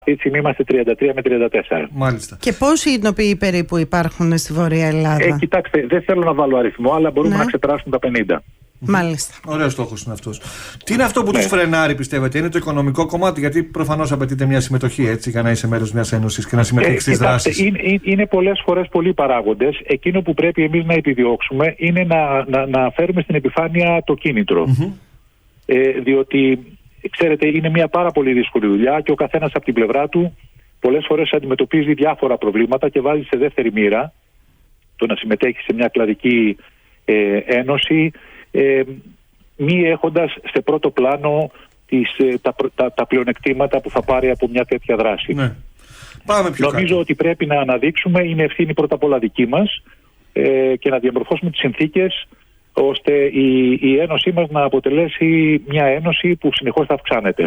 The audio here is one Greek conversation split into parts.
Αυτή τη στιγμή είμαστε 33 με 34. Μάλιστα. Και πόσοι ειδοποιοί περίπου υπάρχουν στη Βόρεια Ελλάδα? Κοιτάξτε, δεν θέλω να βάλω αριθμό, αλλά μπορούμε να ξεπεράσουμε τα 50. Μάλιστα. Ωραίος στόχος είναι αυτός. Τι είναι αυτό που τους φρενάρει, πιστεύετε? Είναι το οικονομικό κομμάτι? Γιατί προφανώς απαιτείται μια συμμετοχή, έτσι, για να είσαι μέρος μιας ένωσης και να συμμετέχεις στις δράσεις. Είναι πολλές φορές πολλοί παράγοντες. Εκείνο που πρέπει εμείς να επιδιώξουμε είναι να φέρουμε στην επιφάνεια το κίνητρο. Διότι, ξέρετε, είναι μια πάρα πολύ δύσκολη δουλειά και ο καθένας από την πλευρά του πολλές φορές αντιμετωπίζει διάφορα προβλήματα και βάζει σε δεύτερη μοίρα το να συμμετέχει σε μια κλαδική ένωση, μη έχοντας σε πρώτο πλάνο τα πλεονεκτήματα που θα πάρει από μια τέτοια δράση. Ναι. Πάμε πιο Νομίζω ότι πρέπει να αναδείξουμε, είναι ευθύνη πρώτα απ' όλα δική μας, και να διαμορφώσουμε τις συνθήκες ώστε η ένωσή μας να αποτελέσει μια ένωση που συνεχώς θα αυξάνεται.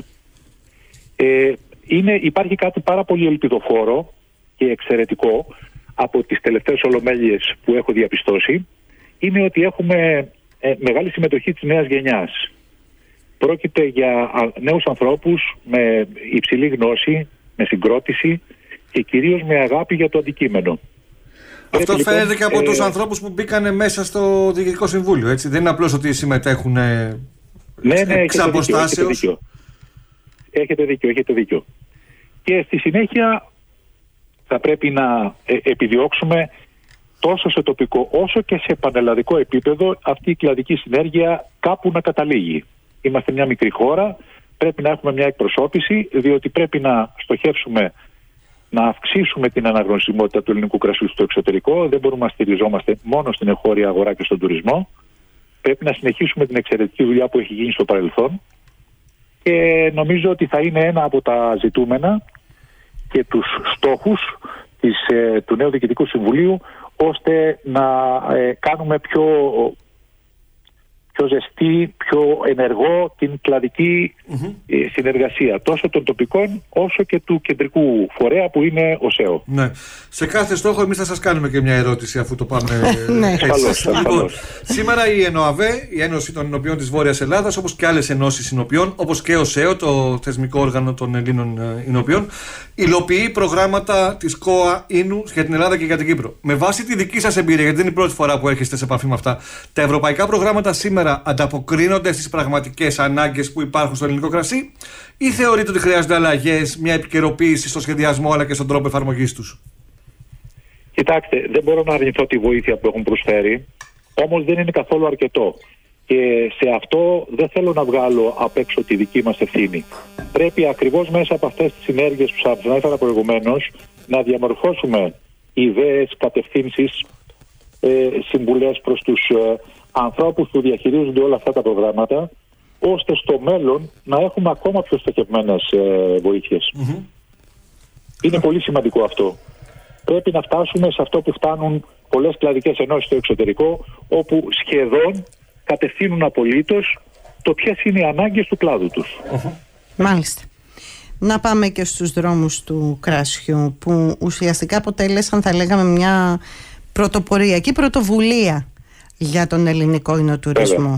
Υπάρχει κάτι πάρα πολύ ελπιδοφόρο και εξαιρετικό από τις τελευταίες ολομέλειες που έχω διαπιστώσει, είναι ότι έχουμε μεγάλη συμμετοχή της νέας γενιάς. Πρόκειται για νέους ανθρώπους με υψηλή γνώση, με συγκρότηση και κυρίως με αγάπη για το αντικείμενο. Αυτό φαίνεται και από τους ανθρώπους που μπήκανε μέσα στο Διοικητικό Συμβούλιο, έτσι. Δεν είναι απλώς ότι συμμετέχουν εξ αποστάσεως. Έχετε δίκιο. Και στη συνέχεια θα πρέπει να επιδιώξουμε τόσο σε τοπικό όσο και σε πανελλαδικό επίπεδο αυτή η κλαδική συνέργεια κάπου να καταλήγει. Είμαστε μια μικρή χώρα, πρέπει να έχουμε μια εκπροσώπηση, διότι πρέπει να στοχεύσουμε να αυξήσουμε την αναγνωρισιμότητα του ελληνικού κρασιού στο εξωτερικό. Δεν μπορούμε να στηριζόμαστε μόνο στην εγχώρια αγορά και στον τουρισμό. Πρέπει να συνεχίσουμε την εξαιρετική δουλειά που έχει γίνει στο παρελθόν και νομίζω ότι θα είναι ένα από τα ζητούμενα και τους στόχους του νέου Διοικητικού Συμβουλίου, ώστε να κάνουμε πιο ζεστή, πιο ενεργό την κλαδική συνεργασία τόσο των τοπικών όσο και του κεντρικού φορέα που είναι ο ΣΕΟ. Ναι. Σε κάθε στόχο εμείς θα σας κάνουμε και μια ερώτηση αφού το πάμε έτσι. Λοιπόν, σήμερα η ΕΝΟΑΒΕ, η Ένωση των Ηνοποιών της Βόρειας Ελλάδας, όπως και άλλες ενώσεις ηνοποιών, όπως και ο ΣΕΟ, το θεσμικό όργανο των Ελλήνων ηνοποιών, υλοποιεί προγράμματα της ΚΟΑ Ίνου για την Ελλάδα και για την Κύπρο. Με βάση τη δική σας εμπειρία, γιατί δεν είναι η πρώτη φορά που έρχεστε σε επαφή με αυτά, τα ευρωπαϊκά προγράμματα σήμερα ανταποκρίνονται στις πραγματικές ανάγκες που υπάρχουν στο ελληνικό κρασί, ή θεωρείτε ότι χρειάζονται αλλαγές, μια επικαιροποίηση στο σχεδιασμό αλλά και στον τρόπο εφαρμογής τους? Κοιτάξτε, δεν μπορώ να αρνηθώ τη βοήθεια που έχουν προσφέρει, όμως δεν είναι καθόλου αρκετό. Και σε αυτό δεν θέλω να βγάλω απ' έξω τη δική μας ευθύνη. Πρέπει ακριβώς μέσα από αυτές τις συνέργειες που σας ανέφερα προηγουμένως να διαμορφώσουμε ιδέες, κατευθύνσεις, συμβουλές προς τους ανθρώπους που διαχειρίζονται όλα αυτά τα προγράμματα, ώστε στο μέλλον να έχουμε ακόμα πιο στοχευμένες βοήθειες. Είναι πολύ σημαντικό αυτό. Πρέπει να φτάσουμε σε αυτό που φτάνουν πολλές κλαδικές ενώσεις στο εξωτερικό, όπου σχεδόν κατευθύνουν απολύτως το ποιες είναι οι ανάγκες του κλάδου τους. Μάλιστα. Να πάμε και στους δρόμους του κρασιού, που ουσιαστικά αποτέλεσαν, θα λέγαμε, μια πρωτοποριακή πρωτοβουλία για τον ελληνικό υνοτουρισμό.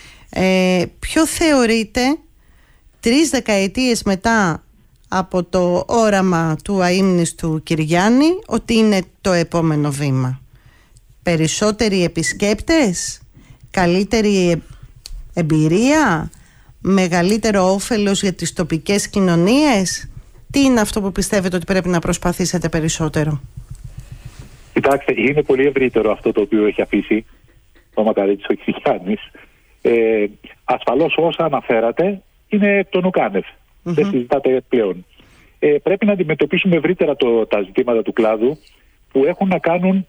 Ποιο θεωρείτε 3 δεκαετίες μετά από το όραμα του αείμνηστου Κυριάννη ότι είναι το επόμενο βήμα? Περισσότεροι επισκέπτες, καλύτερη εμπειρία, μεγαλύτερο όφελος για τις τοπικές κοινωνίες? Τι είναι αυτό που πιστεύετε ότι πρέπει να προσπαθήσετε περισσότερο? Κοιτάξτε, είναι πολύ ευρύτερο αυτό το οποίο έχει αφήσει ο Μακαρίτης ο Κυριάννης. Ασφαλώς όσα αναφέρατε είναι το νουκάνευ. Δεν συζητάτε πλέον. Πρέπει να αντιμετωπίσουμε ευρύτερα τα ζητήματα του κλάδου που έχουν να κάνουν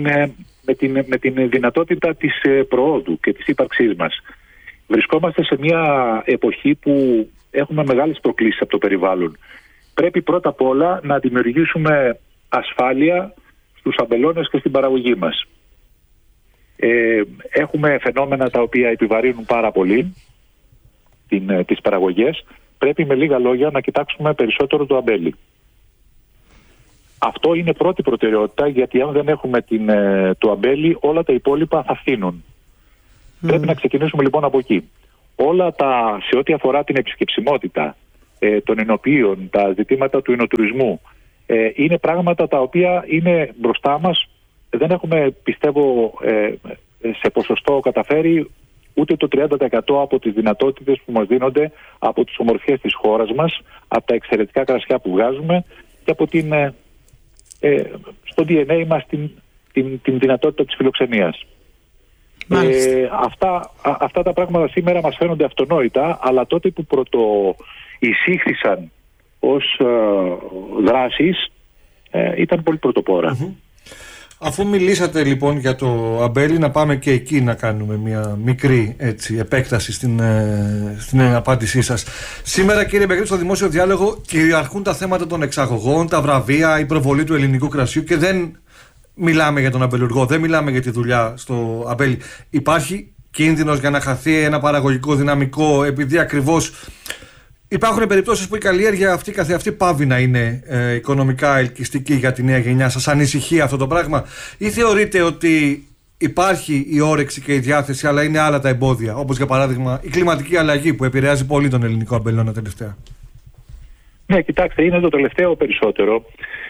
με την δυνατότητα της προόδου και της ύπαρξής μας. Βρισκόμαστε σε μια εποχή που έχουμε μεγάλες προκλήσεις από το περιβάλλον. Πρέπει πρώτα απ' όλα να δημιουργήσουμε ασφάλεια στους αμπελώνες και στην παραγωγή μας. Έχουμε φαινόμενα τα οποία επιβαρύνουν πάρα πολύ τις παραγωγές. Πρέπει με λίγα λόγια να κοιτάξουμε περισσότερο το αμπέλι. Αυτό είναι πρώτη προτεραιότητα, γιατί αν δεν έχουμε το αμπέλι, όλα τα υπόλοιπα θα φθήνουν. Πρέπει να ξεκινήσουμε λοιπόν από εκεί. Σε ό,τι αφορά την επισκεψιμότητα, των ενοποιείων, τα ζητήματα του ενοτουρισμού, είναι πράγματα τα οποία είναι μπροστά μας. Δεν έχουμε, πιστεύω, σε ποσοστό καταφέρει ούτε το 30% από τις δυνατότητες που μας δίνονται από τις ομορφιές της χώρας μας, από τα εξαιρετικά κρασιά που βγάζουμε και από στο DNA μας την δυνατότητα της φιλοξενίας. Αυτά τα πράγματα σήμερα μας φαίνονται αυτονόητα, αλλά τότε που πρωτοεισήχθησαν ως δράσεις ήταν πολύ πρωτοπόρα. Αφού μιλήσατε λοιπόν για το αμπέλι, να πάμε και εκεί να κάνουμε μια μικρή επέκταση στην απάντησή σας. Σήμερα, κύριε Μπεγκρίτ, στο δημόσιο διάλογο κυριαρχούν τα θέματα των εξαγωγών, τα βραβεία, η προβολή του ελληνικού κρασιού και δεν μιλάμε για τον αμπελουργό, δεν μιλάμε για τη δουλειά στο αμπέλι. Υπάρχει κίνδυνος για να χαθεί ένα παραγωγικό δυναμικό, επειδή ακριβώς υπάρχουν περιπτώσεις που η καλλιέργεια αυτή καθεαυτή πάβει να είναι οικονομικά ελκυστική για τη νέα γενιά? Σας ανησυχεί αυτό το πράγμα, ή θεωρείτε ότι υπάρχει η όρεξη και η διάθεση, αλλά είναι άλλα τα εμπόδια, όπως για παράδειγμα η κλιματική αλλαγή που επηρεάζει πολύ τον ελληνικό αμπελώνα τελευταία? Ναι, κοιτάξτε, είναι το τελευταίο περισσότερο,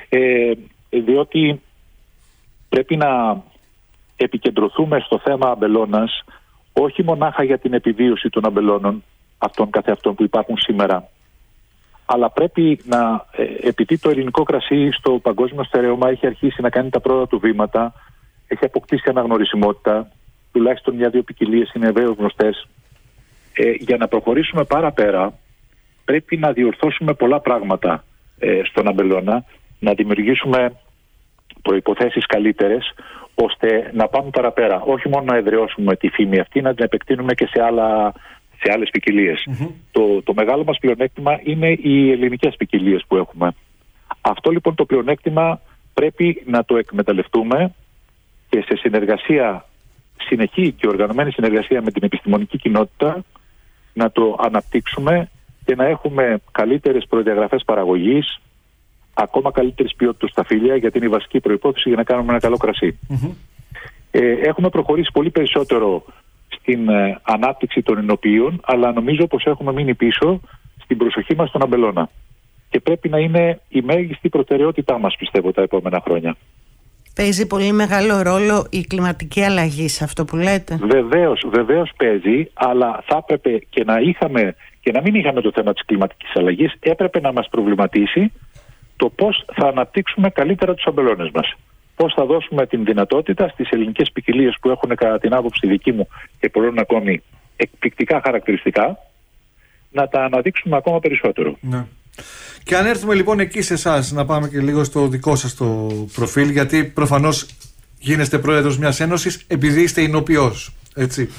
διότι πρέπει να επικεντρωθούμε στο θέμα αμπελώνας, όχι μονάχα για την επιβίωση των αμπελώνων αυτών καθεαυτών που υπάρχουν σήμερα, αλλά πρέπει να, επειδή το ελληνικό κρασί στο παγκόσμιο στερέωμα έχει αρχίσει να κάνει τα πρώτα του βήματα, έχει αποκτήσει αναγνωρισιμότητα, τουλάχιστον μια-δύο ποικιλίες είναι βέβαιως γνωστές, για να προχωρήσουμε παραπέρα πρέπει να διορθώσουμε πολλά πράγματα στον αμπελώνα, να δημιουργήσουμε προϋποθέσεις καλύτερες ώστε να πάμε παραπέρα, όχι μόνο να εδραιώσουμε τη φήμη αυτή, να την επεκτείνουμε και σε άλλες ποικιλίες. Το μεγάλο μας πλεονέκτημα είναι οι ελληνικές ποικιλίες που έχουμε. Αυτό λοιπόν το πλεονέκτημα πρέπει να το εκμεταλλευτούμε και σε συνεργασία, συνεχή και οργανωμένη συνεργασία με την επιστημονική κοινότητα, να το αναπτύξουμε και να έχουμε καλύτερες προδιαγραφές παραγωγής, ακόμα καλύτερης ποιότητας στα φύλλα, γιατί είναι η βασική προϋπόθεση για να κάνουμε ένα καλό κρασί. Έχουμε προχωρήσει πολύ περισσότερο στην ανάπτυξη των ενοποιείων, αλλά νομίζω πως έχουμε μείνει πίσω στην προσοχή μας στον αμπελώνα. Και πρέπει να είναι η μέγιστη προτεραιότητά μας, πιστεύω, τα επόμενα χρόνια. Παίζει πολύ μεγάλο ρόλο η κλιματική αλλαγή σε αυτό που λέτε? Βεβαίως παίζει, αλλά θα έπρεπε και να μην είχαμε το θέμα της κλιματικής αλλαγής, έπρεπε να μας προβληματίσει το πώς θα αναπτύξουμε καλύτερα τους αμπελώνες μας. Πώς θα δώσουμε την δυνατότητα στις ελληνικές ποικιλίες που έχουν, κατά την άποψη δική μου και πολλών ακόμη, εκπληκτικά χαρακτηριστικά, να τα αναδείξουμε ακόμα περισσότερο. Ναι. Και αν έρθουμε λοιπόν εκεί σε εσάς, να πάμε και λίγο στο δικό σας το προφίλ, γιατί προφανώς γίνεστε πρόεδρος μιας ένωσης επειδή είστε εινοποιός, έτσι.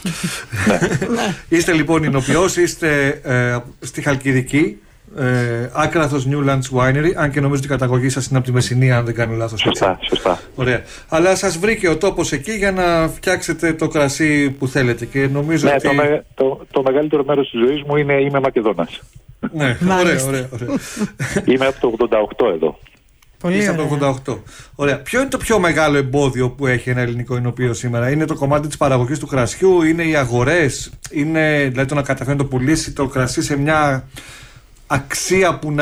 Είστε λοιπόν εινοποιός, είστε στη Χαλκιδική, Άκραθος Newlands Winery, αν και νομίζω ότι η καταγωγή σας είναι από τη Μεσσηνία, αν δεν κάνω λάθος. Σωστά. Ωραία. Αλλά σας βρήκε ο τόπος εκεί για να φτιάξετε το κρασί που θέλετε και νομίζω ότι... το μεγαλύτερο μέρος της ζωής μου είμαι Μακεδόνας. Ναι, ωραία. Είμαι από το 88 εδώ. Είστε από το 88. Ωραία. Ποιο είναι το πιο μεγάλο εμπόδιο που έχει ένα ελληνικό εινοποιείο σήμερα? Είναι το κομμάτι της παραγωγής του κρασιού, είναι οι αγορές, είναι δηλαδή το να καταφέρει να το πουλήσει το κρασί σε μια αξία που να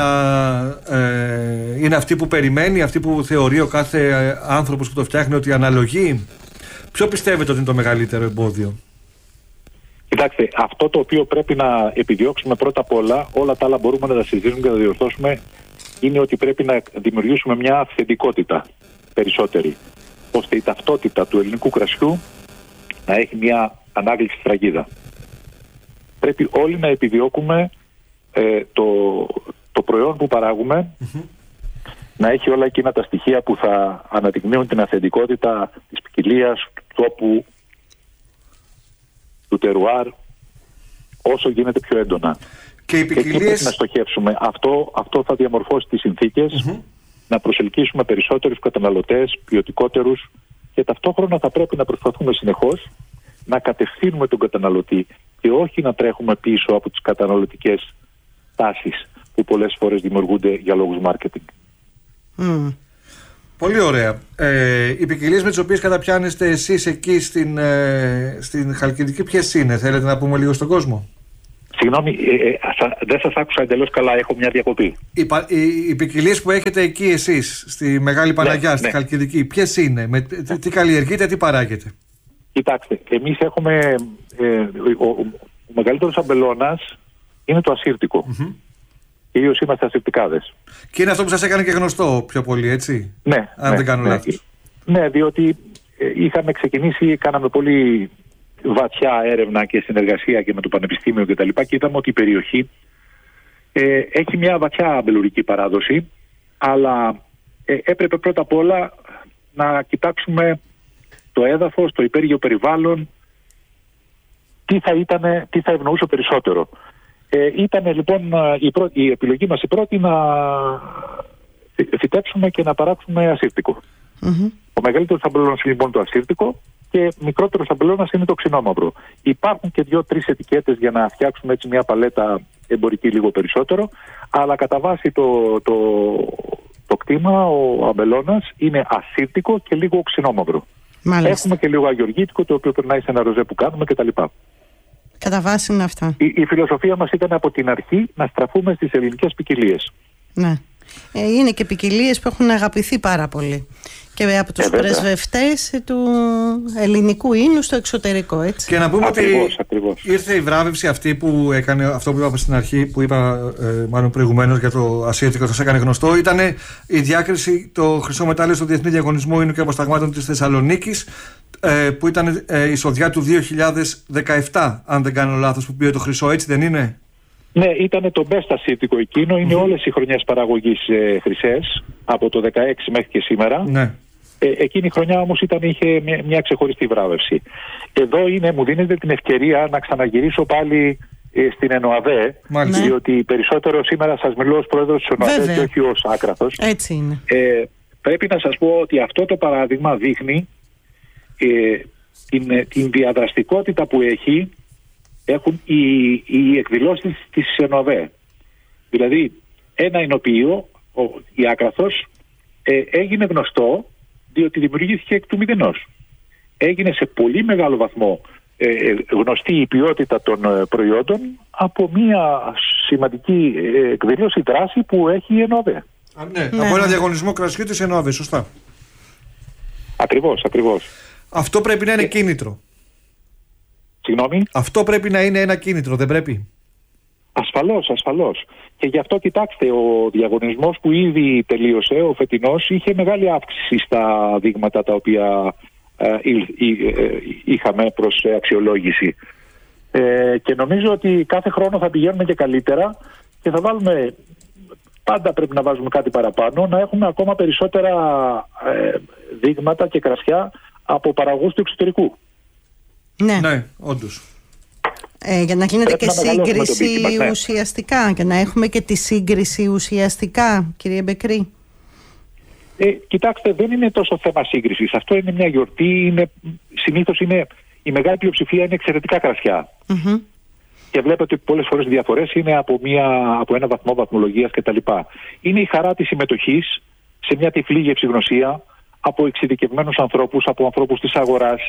είναι αυτή που περιμένει, αυτή που θεωρεί ο κάθε άνθρωπος που το φτιάχνει ότι αναλογεί? Ποιο πιστεύετε ότι είναι το μεγαλύτερο εμπόδιο? Κοιτάξτε, αυτό το οποίο πρέπει να επιδιώξουμε πρώτα απ' όλα τα άλλα μπορούμε να τα συζητήσουμε και να τα διορθώσουμε, είναι ότι πρέπει να δημιουργήσουμε μια αυθεντικότητα περισσότερη, ώστε η ταυτότητα του ελληνικού κρασιού να έχει μια ανάγλυξη σφραγίδα. Πρέπει όλοι να επιδιώκουμε το προϊόν που παράγουμε να έχει όλα εκείνα τα στοιχεία που θα αναδεικνύουν την αυθεντικότητα της ποικιλίας, του τόπου, του τερουάρ, όσο γίνεται πιο έντονα. Και οι ποικιλίες... πρέπει να στοχεύσουμε. Αυτό θα διαμορφώσει τις συνθήκες να προσελκύσουμε περισσότερους καταναλωτές, ποιοτικότερους, και ταυτόχρονα θα πρέπει να προσπαθούμε συνεχώς να κατευθύνουμε τον καταναλωτή και όχι να τρέχουμε πίσω από τις καταναλωτικές τάσεις που πολλές φορές δημιουργούνται για λόγους marketing. Πολύ ωραία. Οι ποικιλίες με τις οποίες καταπιάνεστε εσείς εκεί στην Χαλκιδική, ποιες είναι? Θέλετε να πούμε λίγο στον κόσμο? Συγγνώμη, δεν σας άκουσα εντελώς καλά, έχω μια διακοπή. Οι ποικιλίες που έχετε εκεί εσείς, στη Μεγάλη Παναγιά, στη Χαλκιδική, ποιες είναι, τι καλλιεργείτε, τι παράγετε? Κοιτάξτε, εμείς έχουμε, ο μεγαλύτερος αμπελώνας είναι το ασύρτικο. Κυρίως είμαστε ασυρτικάδες. Και είναι αυτό που σας έκανε και γνωστό πιο πολύ, έτσι? Ναι. Αν δεν κάνω λάθος. Ναι, διότι είχαμε ξεκινήσει, κάναμε πολύ βαθιά έρευνα και συνεργασία και με το Πανεπιστήμιο και τα λοιπά, και είδαμε ότι η περιοχή έχει μια βαθιά αμπελουρική παράδοση, αλλά έπρεπε πρώτα απ' όλα να κοιτάξουμε το έδαφος, το υπέργειο περιβάλλον, τι θα ευνοούσε περισσότερο. Ήταν λοιπόν η επιλογή μας η πρώτη να φυτέψουμε και να παράξουμε ασύρτικο. Ο μεγαλύτερος αμπελώνας είναι λοιπόν το ασύρτικο και μικρότερος αμπελώνας είναι το ξινόμαυρο. Υπάρχουν και 2-3 ετικέτες για να φτιάξουμε έτσι μια παλέτα εμπορική λίγο περισσότερο, αλλά κατά βάση το κτήμα, ο αμπελώνας είναι ασύρτικο και λίγο ξινόμαυρο. Μάλιστα. Έχουμε και λίγο αγιοργίτικο, το οποίο περνάει σε ένα ροζέ που κάνουμε κτλ. Κατά βάση είναι αυτά. Η φιλοσοφία μας ήταν από την αρχή να στραφούμε στις ελληνικές ποικιλίες. Ναι. Είναι και ποικιλίες που έχουν αγαπηθεί πάρα πολύ και από τους πρεσβευτές του ελληνικού ίνου στο εξωτερικό, έτσι. Και να πούμε ακριβώς. Ήρθε η βράβευση αυτή που έκανε, αυτό που είπαμε στην αρχή, που είπα μάλλον προηγουμένως για το ασύρτικο, σας έκανε γνωστό, ήταν η διάκριση, το χρυσό μετάλλιο στο Διεθνή Διαγωνισμό Ίνου και Αποσταγμάτων της Θεσσαλονίκης, που ήταν η σοδιά του 2017, αν δεν κάνω λάθος, που πήρε το χρυσό, έτσι δεν είναι? Ναι, ήταν το best ασύρτικο εκείνο. Είναι όλες οι χρονιές παραγωγής χρυσές, από το 16 μέχρι και σήμερα. Ναι. Εκείνη η χρονιά όμως είχε μια ξεχωριστή βράβευση. Εδώ μου δίνετε την ευκαιρία να ξαναγυρίσω πάλι στην ΕΝΟΑΒΕ, διότι περισσότερο σήμερα σας μιλώ ως πρόεδρος της ΕΝΟΑΒΕ και όχι ως άκραθος. Έτσι είναι. Πρέπει να σας πω ότι αυτό το παράδειγμα δείχνει την διαδραστικότητα που έχουν οι εκδηλώσεις της ΕΝΟΑΒΕ. Δηλαδή, ένα εινοποιείο, η Άκραθος, έγινε γνωστό διότι δημιουργήθηκε εκ του μηδενός. Έγινε σε πολύ μεγάλο βαθμό γνωστή η ποιότητα των προϊόντων από μια σημαντική εκδήλωση, δράση που έχει η ΕΝΟΑΒΕ. Ναι, από ένα διαγωνισμό κρασιού της ΕΝΟΑΒΕ, σωστά. Ακριβώς. Αυτό πρέπει να είναι κίνητρο. Συγγνώμη. Αυτό πρέπει να είναι ένα κίνητρο, δεν πρέπει? Ασφαλώς. Και γι' αυτό κοιτάξτε, ο διαγωνισμός που ήδη τελείωσε, ο φετινός, είχε μεγάλη αύξηση στα δείγματα τα οποία είχαμε προς αξιολόγηση. Και νομίζω ότι κάθε χρόνο θα πηγαίνουμε και καλύτερα και θα βάλουμε, πάντα πρέπει να βάζουμε κάτι παραπάνω, να έχουμε ακόμα περισσότερα δείγματα και κρασιά από παραγωγούς του εξωτερικού. Ναι, όντως. Για να γίνεται και σύγκριση ουσιαστικά και να έχουμε και τη σύγκριση ουσιαστικά, κύριε Μπεκρή. Κοιτάξτε, δεν είναι τόσο θέμα σύγκρισης. Αυτό είναι μια γιορτή. Συνήθως η μεγάλη πλειοψηφία είναι εξαιρετικά κρασιά. Και βλέπετε ότι πολλές φορές οι διαφορές είναι από ένα βαθμό βαθμολογίας κτλ. Είναι η χαρά της συμμετοχής σε μια τυφλή γευσηγνωσία από εξειδικευμένους ανθρώπους, από ανθρώπους της αγοράς.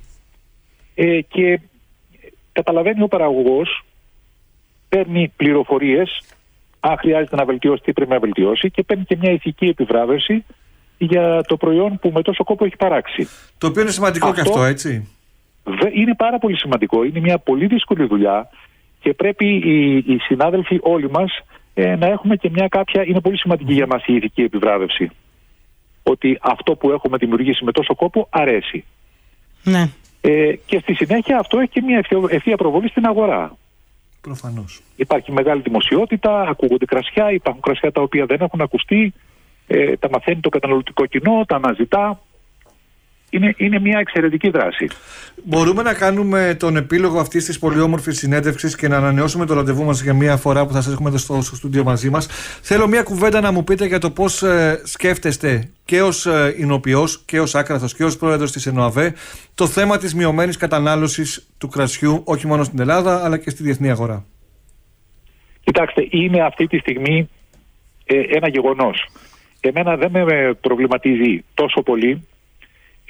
Και καταλαβαίνει ο παραγωγός, παίρνει πληροφορίες, αν χρειάζεται να βελτιώσει, τι πρέπει να βελτιώσει, και παίρνει και μια ηθική επιβράβευση για το προϊόν που με τόσο κόπο έχει παράξει. Το οποίο είναι σημαντικό και αυτό, έτσι. Είναι πάρα πολύ σημαντικό. Είναι μια πολύ δύσκολη δουλειά και πρέπει οι συνάδελφοι όλοι μας να έχουμε και μια κάποια. Είναι πολύ σημαντική για μας η ηθική επιβράβευση. Ότι αυτό που έχουμε δημιουργήσει με τόσο κόπο αρέσει. Ναι. Και στη συνέχεια αυτό έχει και μια ευθεία προβολή στην αγορά. Προφανώς. Υπάρχει μεγάλη δημοσιότητα, ακούγονται κρασιά, υπάρχουν κρασιά τα οποία δεν έχουν ακουστεί, τα μαθαίνει το καταναλωτικό κοινό, τα αναζητά. Είναι μια εξαιρετική δράση. Μπορούμε να κάνουμε τον επίλογο αυτής της πολύ όμορφης συνέντευξης και να ανανεώσουμε το ραντεβού μας για μια φορά που θα σας έχουμε εδώ στο στούντιο μαζί μας. Θέλω μια κουβέντα να μου πείτε για το πώς σκέφτεστε και ως ινοποιός και ως άκραθος και ως πρόεδρος της ΕΝΟΑΒΕ το θέμα της μειωμένης κατανάλωσης του κρασιού, όχι μόνο στην Ελλάδα αλλά και στη διεθνή αγορά. Κοιτάξτε, είναι αυτή τη στιγμή ένα γεγονός. Εμένα δεν με προβληματίζει τόσο πολύ,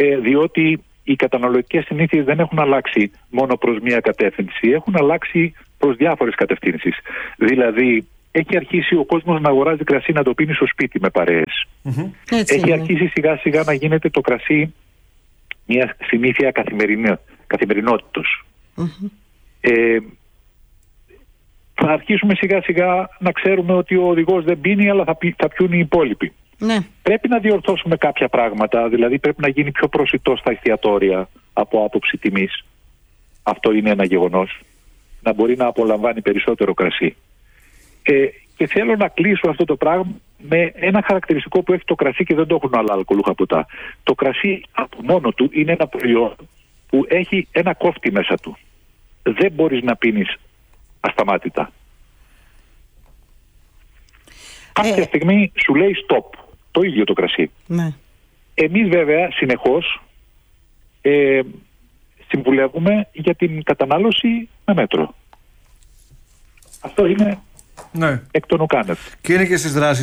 διότι οι καταναλωτικές συνήθειες δεν έχουν αλλάξει μόνο προς μία κατεύθυνση. Έχουν αλλάξει προς διάφορες κατευθύνσεις. Δηλαδή, έχει αρχίσει ο κόσμος να αγοράζει κρασί να το πίνει στο σπίτι με παρέες. Έχει αρχίσει σιγά σιγά να γίνεται το κρασί μια συνήθεια καθημερινότητος. Θα αρχίσουμε σιγά σιγά να ξέρουμε ότι ο οδηγός δεν πίνει, αλλά θα πιούν οι υπόλοιποι. Ναι. Πρέπει να διορθώσουμε κάποια πράγματα, δηλαδή πρέπει να γίνει πιο προσιτό στα εστιατόρια από άποψη τιμής. Αυτό είναι ένα γεγονός. Να μπορεί να απολαμβάνει περισσότερο κρασί. Και θέλω να κλείσω αυτό το πράγμα με ένα χαρακτηριστικό που έχει το κρασί και δεν το έχουν άλλα αλκοολούχα ποτά. Το κρασί από μόνο του είναι ένα προϊόν που έχει ένα κόφτη μέσα του. Δεν μπορείς να πίνεις ασταμάτητα. Κάποια στιγμή σου λέει stop. Το ίδιο το κρασί. Ναι. Εμείς βέβαια συνεχώς συμβουλεύουμε για την κατανάλωση με μέτρο. Αυτό είναι εκ των ουκάνευ. Και είναι και στις δράσεις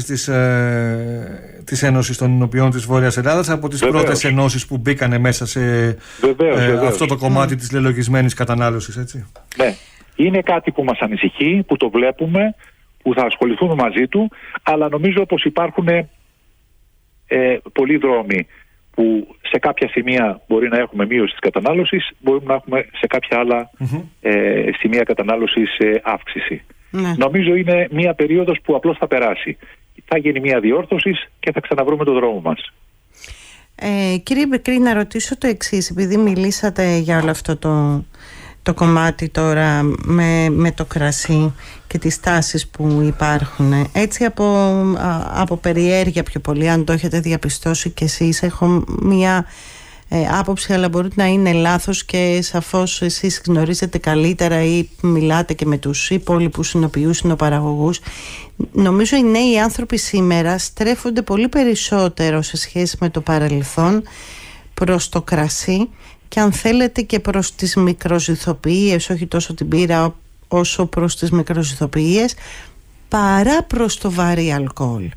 της Ένωσης των Εινοποιών της Βόρειας Ελλάδας, από τις πρώτες ενώσεις που μπήκανε μέσα σε αυτό το κομμάτι της λελογισμένης κατανάλωσης, έτσι. Ναι. Είναι κάτι που μας ανησυχεί, που το βλέπουμε, που θα ασχοληθούμε μαζί του, αλλά νομίζω πως υπάρχουν πολλοί δρόμοι που σε κάποια σημεία μπορεί να έχουμε μείωση της κατανάλωσης, μπορούμε να έχουμε σε κάποια άλλα σημεία κατανάλωσης αύξηση. Ναι. Νομίζω είναι μια περίοδος που απλώς θα περάσει. Θα γίνει μια διόρθωση και θα ξαναβρούμε τον δρόμο μας. Κύριε Μπεκρή, να ρωτήσω το εξής, επειδή μιλήσατε για όλο αυτό το κομμάτι τώρα με το κρασί και τις τάσεις που υπάρχουν, έτσι από περιέργεια πιο πολύ, αν το έχετε διαπιστώσει κι εσείς, έχω μια άποψη, αλλά μπορεί να είναι λάθος και σαφώς εσείς γνωρίζετε καλύτερα ή μιλάτε και με τους υπόλοιπους συνοποιούς, συνοπαραγωγούς. Νομίζω οι νέοι άνθρωποι σήμερα στρέφονται πολύ περισσότερο σε σχέση με το παρελθόν προς το κρασί και αν θέλετε και προς τις μικροζυθοποιίες, όχι τόσο την μπύρα όσο προς τις μικροζυθοποιίες, παρά προς το βαρύ αλκοόλ.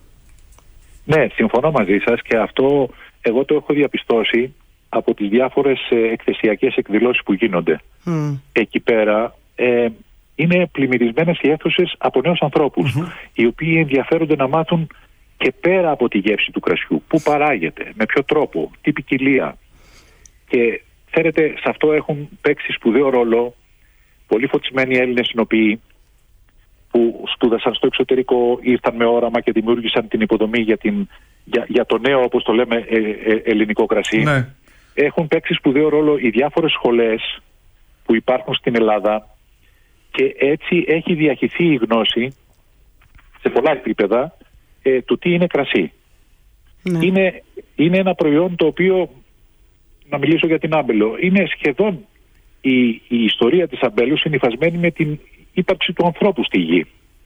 Ναι, συμφωνώ μαζί σας και αυτό εγώ το έχω διαπιστώσει από τις διάφορες εκθεσιακές εκδηλώσεις που γίνονται. Εκεί πέρα είναι πλημμυρισμένες οι αίθουσες από νέους ανθρώπους, οι οποίοι ενδιαφέρονται να μάθουν και πέρα από τη γεύση του κρασιού, πού παράγεται, με ποιο τρόπο, τι ποικιλία. Και ξέρετε, σε αυτό έχουν παίξει σπουδαίο ρόλο πολύ φωτισμένοι Έλληνες συνοποιοί που σπούδασαν στο εξωτερικό, ήρθαν με όραμα και δημιούργησαν την υποδομή για το νέο, όπως το λέμε, ελληνικό κρασί. Ναι. Έχουν παίξει σπουδαίο ρόλο οι διάφορες σχολές που υπάρχουν στην Ελλάδα και έτσι έχει διαχυθεί η γνώση σε πολλά επίπεδα του τι είναι κρασί. Ναι. Είναι ένα προϊόν το οποίο, να μιλήσω για την Άμπελο, είναι σχεδόν η ιστορία της Αμπέλου συνυφασμένη με την ύπαρξη του ανθρώπου στη γη.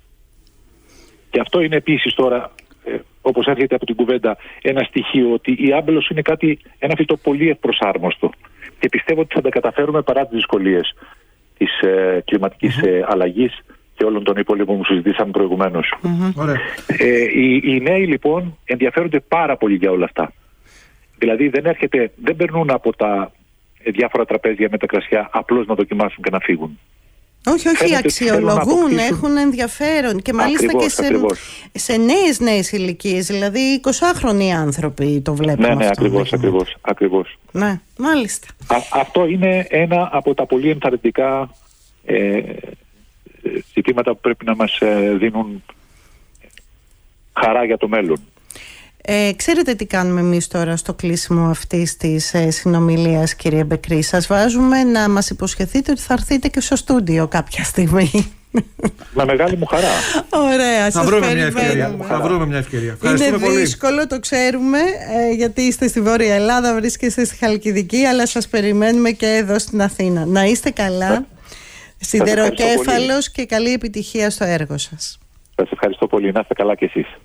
Και αυτό είναι επίσης τώρα, όπως έρχεται από την κουβέντα, ένα στοιχείο ότι η Άμπελος είναι ένα φυτό πολύ ευπροσάρμοστο και πιστεύω ότι θα τα καταφέρουμε παρά τις δυσκολίες της κλιματικής αλλαγής και όλων των υπόλοιπων που συζητήσαμε προηγουμένως. Οι νέοι λοιπόν ενδιαφέρονται πάρα πολύ για όλα αυτά. Δηλαδή δεν περνούν από τα διάφορα τραπέζια με τα κρασιά απλώς να δοκιμάσουν και να φύγουν. Όχι, αξιολογούν, έχουν ενδιαφέρον και μάλιστα ακριβώς, και σε νέες ηλικίες, δηλαδή 20χρονοι άνθρωποι το βλέπουν. Ναι, ακριβώς. Ναι, μάλιστα. Αυτό είναι ένα από τα πολύ ενθαρρυντικά ζητήματα που πρέπει να μας δίνουν χαρά για το μέλλον. Ξέρετε τι κάνουμε εμείς τώρα στο κλείσιμο αυτής της συνομιλίας, κύριε Μπεκρή? Σας βάζουμε να μας υποσχεθείτε ότι θα έρθετε και στο στούντιο κάποια στιγμή. Με μεγάλη μου χαρά. Ωραία, θα βρούμε μια ευκαιρία. Είναι δύσκολο, το ξέρουμε, γιατί είστε στη Βόρεια Ελλάδα, βρίσκεστε στη Χαλκιδική, αλλά σας περιμένουμε και εδώ στην Αθήνα. Να είστε καλά, σιδεροκέφαλος και καλή επιτυχία στο έργο σας. Σας ευχαριστώ πολύ, να είστε καλά κι εσείς.